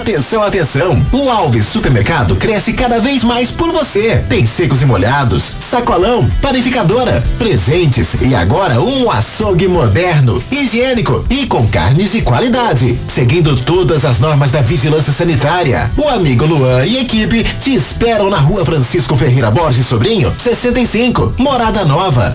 Atenção, atenção! O Alves Supermercado cresce cada vez mais por você. Tem secos e molhados, sacolão, panificadora, presentes e agora um açougue moderno, higiênico e com carnes de qualidade, seguindo todas as normas da vigilância sanitária. O amigo Luan e equipe te esperam na Rua Francisco Ferreira Borges Sobrinho, 65, Morada Nova,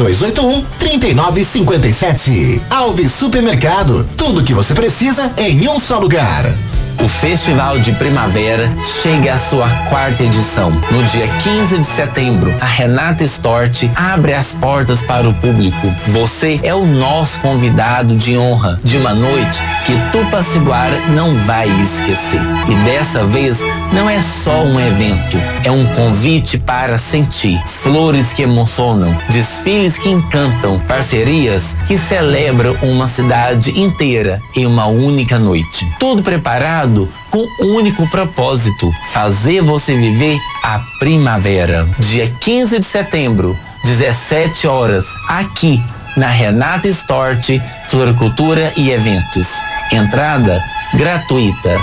3281-3957. Alves Supermercado, tudo que você precisa em um só lugar. O Festival de Primavera chega à sua 4ª edição. No dia 15 de setembro, a Renata Stort abre as portas para o público. Você é o nosso convidado de honra de uma noite que Tupaciguara não vai esquecer. E dessa vez, não é só um evento, é um convite para sentir. Flores que emocionam, desfiles que encantam, parcerias que celebram uma cidade inteira em uma única noite. Tudo preparado com um único propósito: fazer você viver a primavera. Dia 15 de setembro, 17 horas, aqui na Renata Stort, Floricultura e Eventos. Entrada gratuita.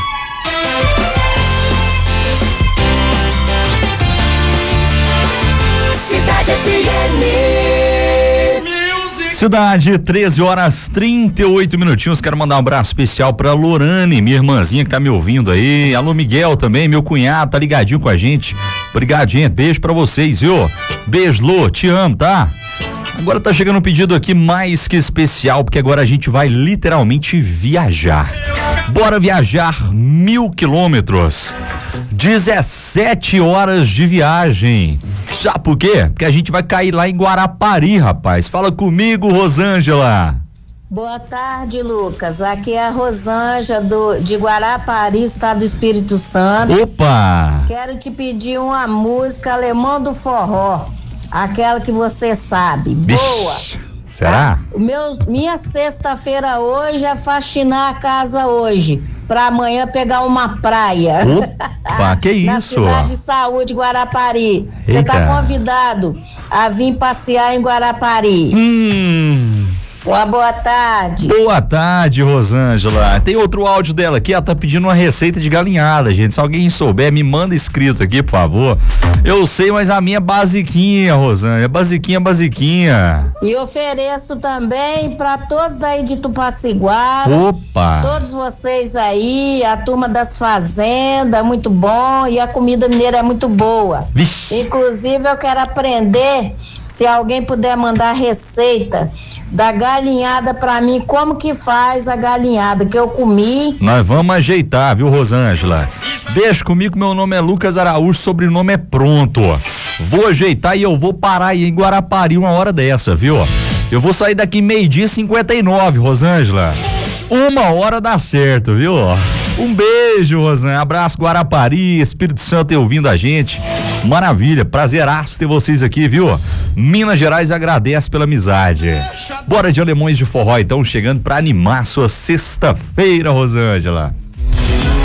Cidade FM. Cidade, 13 horas 38 minutinhos. Quero mandar um abraço especial pra Lorane, minha irmãzinha que tá me ouvindo aí. Alô, Miguel também, meu cunhado, tá ligadinho com a gente. Obrigado, gente. Beijo pra vocês, viu? Beijo, Lô, te amo, tá? Agora tá chegando um pedido aqui mais que especial, porque agora a gente vai literalmente viajar. Bora viajar 1.000 quilômetros. 17 horas de viagem. Sabe por quê? Porque a gente vai cair lá em Guarapari, rapaz. Fala comigo, Rosângela. Boa tarde, Lucas. Aqui é a Rosângela de Guarapari, estado do Espírito Santo. Opa! Quero te pedir uma música Alemão do Forró, aquela que você sabe. Boa! Será? Minha sexta-feira hoje é faxinar a casa hoje, pra amanhã pegar uma praia. Opa, que isso? Na Cidade de Saúde, Guarapari. Você tá convidado a vir passear em Guarapari. Boa tarde. Boa tarde, Rosângela. Tem outro áudio dela aqui, ela tá pedindo uma receita de galinhada, gente. Se alguém souber, me manda escrito aqui, por favor. Eu sei, mas a minha é basiquinha, Rosângela. Basiquinha. E ofereço também pra todos daí de Tupaciguara. Opa! Todos vocês aí, a turma das fazendas, muito bom. E a comida mineira é muito boa. Vixe. Inclusive, eu quero aprender, se alguém puder mandar receita da galinhada pra mim, como que faz a galinhada que eu comi. Nós vamos ajeitar, viu, Rosângela? Deixa comigo, meu nome é Lucas Araújo, sobrenome é Pronto. Vou ajeitar e eu vou parar aí em Guarapari uma hora dessa, viu? Eu vou sair daqui 12:59, Rosângela. Uma hora dá certo, viu? Um beijo, Rosângela. Abraço, Guarapari, Espírito Santo ouvindo a gente. Maravilha, prazeraço ter vocês aqui, viu? Minas Gerais agradece pela amizade. Bora de Alemões de Forró, então, chegando pra animar sua sexta-feira, Rosângela.